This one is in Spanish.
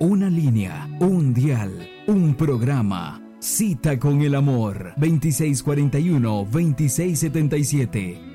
Una línea, un dial, un programa. Cita con el amor. 2641-2677.